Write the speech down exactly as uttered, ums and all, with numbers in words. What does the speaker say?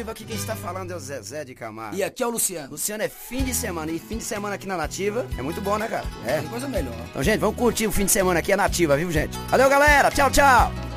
Nativa, aqui quem está falando é o Zezé de Camargo. E aqui é o Luciano. Luciano é fim de semana, e fim de semana aqui na Nativa é muito bom, né, cara? É. Tem coisa melhor. Então, gente, vamos curtir o fim de semana aqui, a Nativa, viu, gente? Valeu, galera. Tchau, tchau.